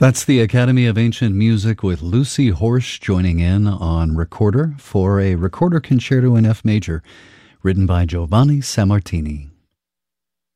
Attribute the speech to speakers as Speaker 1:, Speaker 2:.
Speaker 1: That's the Academy of Ancient Music with Lucy Horsch joining in on Recorder for a Recorder Concerto in F major, written by Giovanni Sammartini.